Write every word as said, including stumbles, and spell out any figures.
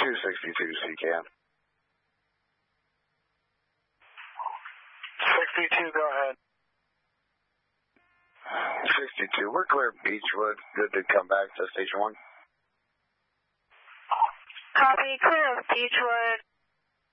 two sixty-two C C A M. sixty-two, go ahead. sixty-two, we're clear Beechwood. Good to come back to station one. Copy, clear of Beechwood.